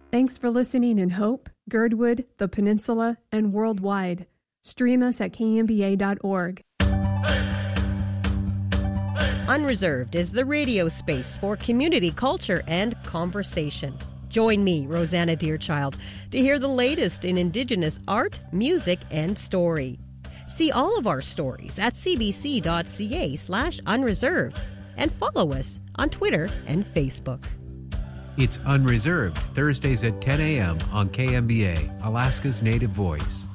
Thanks for listening in Hope, Girdwood, the Peninsula, and worldwide. Stream us at kmba.org. Unreserved is the radio space for community culture and conversation. Join me, Rosanna Deerchild, to hear the latest in Indigenous art, music, and story. See all of our stories at cbc.ca/unreserved and follow us on Twitter and Facebook. It's Unreserved, Thursdays at 10 a.m. on KMBA, Alaska's Native Voice.